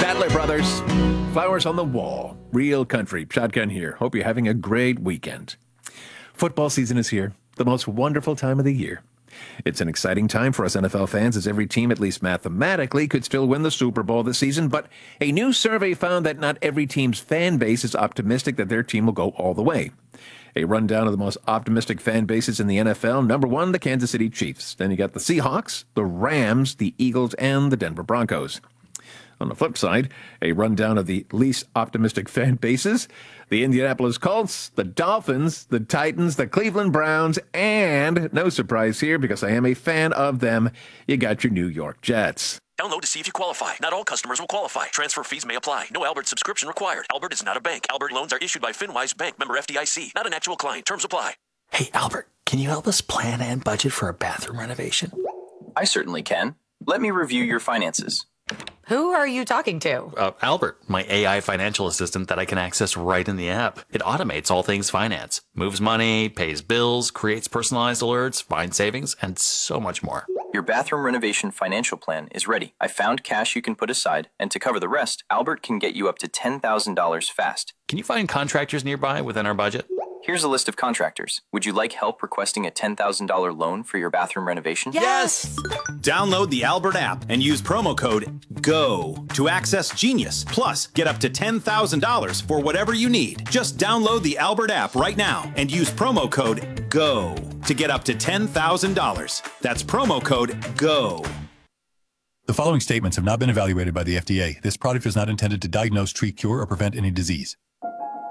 Statler Brothers, Flowers on the Wall, Real Country, Shotgun here. Hope you're having a great weekend. Football season is here, the most wonderful time of the year. It's an exciting time for us NFL fans as every team, at least mathematically, could still win the Super Bowl this season. But a new survey found that not every team's fan base is optimistic that their team will go all the way. A rundown of the most optimistic fan bases in the NFL. Number one, the Kansas City Chiefs. Then you got the Seahawks, the Rams, the Eagles, and the Denver Broncos. On the flip side, a rundown of the least optimistic fan bases. The Indianapolis Colts, the Dolphins, the Titans, the Cleveland Browns, and, no surprise here because I am a fan of them, you got your New York Jets. Download to see if you qualify. Not all customers will qualify. Transfer fees may apply. No Albert subscription required. Albert is not a bank. Albert loans are issued by FinWise Bank, member FDIC. Not an actual client. Terms apply. Hey, Albert, can you help us plan and budget for a bathroom renovation? I certainly can. Let me review your finances. Who are you talking to? Albert, my AI financial assistant that I can access right in the app. It automates all things finance, moves money, pays bills, creates personalized alerts, finds savings, and so much more. Your bathroom renovation financial plan is ready. I found cash you can put aside, and to cover the rest, Albert can get you up to $10,000 fast. Can you find contractors nearby within our budget? Here's a list of contractors. Would you like help requesting a $10,000 loan for your bathroom renovation? Yes! Download the Albert app and use promo code GO to access Genius. Plus, get up to $10,000 for whatever you need. Just download the Albert app right now and use promo code GO to get up to $10,000. That's promo code GO. The following statements have not been evaluated by the FDA. This product is not intended to diagnose, treat, cure, or prevent any disease.